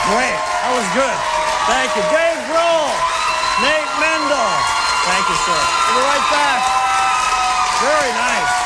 Great. That was good. Thank you. Dave Grohl, Nate Mendel. Thank you, sir. We'll be right back. Very nice.